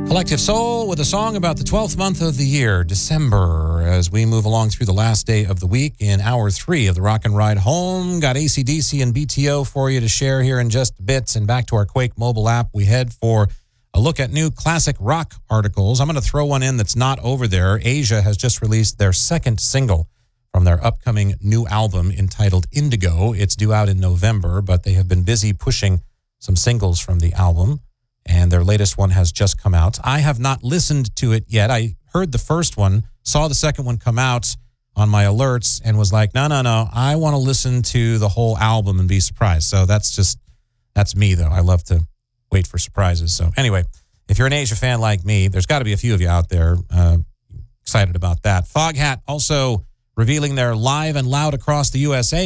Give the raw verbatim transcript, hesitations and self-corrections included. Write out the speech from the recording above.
Collective Soul with a song about the twelfth month of the year, December, as we move along through the last day of the week in hour three of the Rock and Ride Home. Got A C D C and B T O for you to share here in just bits. And back to our Quake mobile app, we head for a look at new classic rock articles. I'm going to throw one in that's not over there. Asia has just released their second single from their upcoming new album entitled Indigo. It's due out in November, but they have been busy pushing some singles from the album, and their latest one has just come out. I have not listened to it yet. I heard the first one, saw the second one come out on my alerts, and was like, no, no, no, I want to listen to the whole album and be surprised. So that's just, that's me, though. I love to wait for surprises. So anyway, if you're an Asia fan like me, there's got to be a few of you out there uh, excited about that. Foghat also revealing their Live and Loud across the U S A